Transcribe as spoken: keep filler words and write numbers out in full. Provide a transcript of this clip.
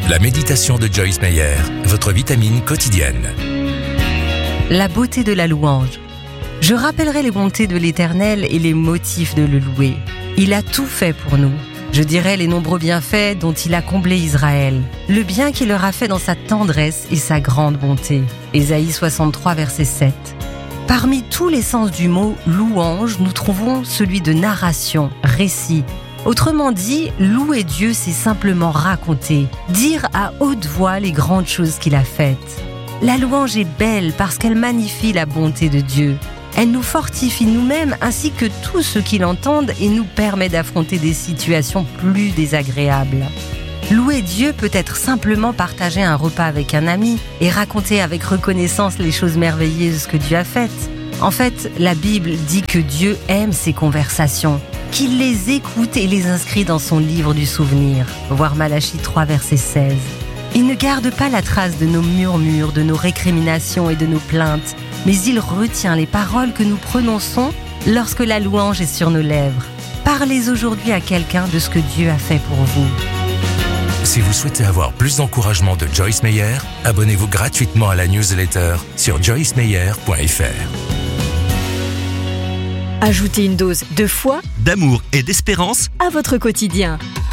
La méditation de Joyce Meyer, votre vitamine quotidienne. La beauté de la louange. Je rappellerai les bontés de l'Éternel et les motifs de le louer. Il a tout fait pour nous. Je dirai les nombreux bienfaits dont il a comblé Israël, le bien qu'il leur a fait dans sa tendresse et sa grande bonté. Ésaïe soixante-trois, verset sept. Parmi tous les sens du mot « louange », nous trouvons celui de narration, récit. Autrement dit, louer Dieu, c'est simplement raconter, dire à haute voix les grandes choses qu'il a faites. La louange est belle parce qu'elle magnifie la bonté de Dieu. Elle nous fortifie nous-mêmes ainsi que tous ceux qui l'entendent et nous permet d'affronter des situations plus désagréables. Louer Dieu peut être simplement partager un repas avec un ami et raconter avec reconnaissance les choses merveilleuses que Dieu a faites. En fait, la Bible dit que Dieu aime ces conversations, qu'il les écoute et les inscrit dans son livre du souvenir, voir Malachie trois, verset seize. Il ne garde pas la trace de nos murmures, de nos récriminations et de nos plaintes, mais il retient les paroles que nous prononçons lorsque la louange est sur nos lèvres. Parlez aujourd'hui à quelqu'un de ce que Dieu a fait pour vous. Si vous souhaitez avoir plus d'encouragement de Joyce Meyer, abonnez-vous gratuitement à la newsletter sur joyce meyer point f r. Ajoutez une dose de foi, d'amour et d'espérance à votre quotidien.